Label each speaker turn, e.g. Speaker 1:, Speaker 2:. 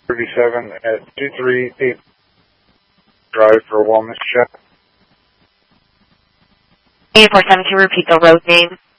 Speaker 1: 37 at 238 Drive for Wellness Check.
Speaker 2: 847, can you repeat the road name?